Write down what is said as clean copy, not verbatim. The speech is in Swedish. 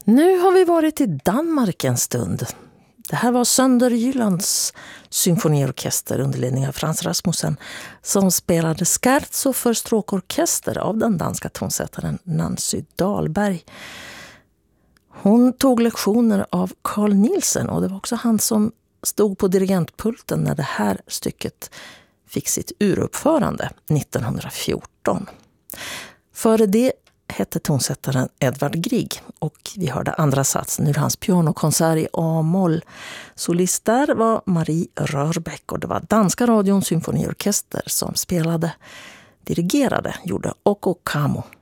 Nu har vi varit i Danmark en stund. Det här var Sønderjyllands symfoniorkester under ledning av Frans Rasmussen som spelade scherzo för stråkorkester av den danska tonsättaren Nancy Dahlberg. Hon tog lektioner av Carl Nielsen och det var också han som stod på dirigentpulten när det här stycket fick sitt uruppförande 1914. Före det hette tonsättaren Edvard Grieg och vi hörde andra satsen ur hans pianokonsert i A-moll. Solist där var Marie Rörbäck och det var Danska radions symfoniorkester som spelade. Dirigerade gjorde Okko Kamo.